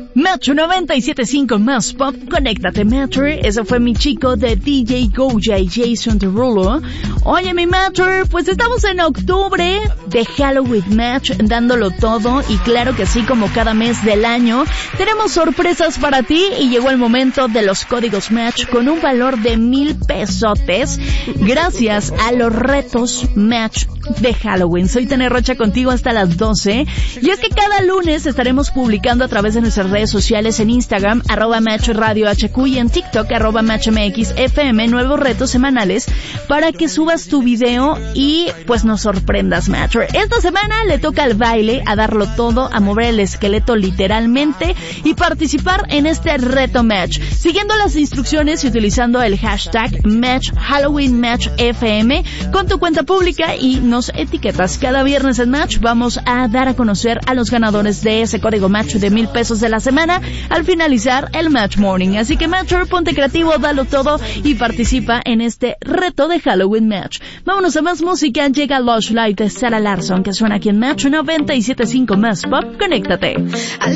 Metro 97.5 más pop, conéctate Metro. Eso fue mi chico de DJ Goya y Jason Derulo. Oye mi Metro, pues estamos en octubre de Halloween Match, dándolo todo. Y claro que sí, como cada mes del año, tenemos sorpresas para ti. Y llegó el momento de los códigos Match con un valor de 1,000 pesotes. Gracias a los retos Match de Halloween. Soy Tene Rocha contigo hasta las 12. Y es que cada lunes estaremos publicando a través de nuestras redes sociales en Instagram, @MatchRadioHQ, y en TikTok, @MatchMXFM, nuevos retos semanales para que subas tu video y pues nos sorprendas, Matcher. Esta semana le toca al baile, a darlo todo, a mover el esqueleto literalmente y participar en este reto Match, siguiendo las instrucciones y utilizando el hashtag Match Halloween Match FM con tu cuenta pública y nos etiquetas. Cada viernes en Match vamos a dar a conocer a los ganadores de ese código Match de 1,000 pesos de la semana al finalizar el Match Morning. Así que Matcher, ponte creativo, dalo todo y participa en este reto de Halloween Match. Vámonos a más música. Llega Lush Life de Sarah Larsson, que suena aquí en Match 97.5 más pop. Conéctate.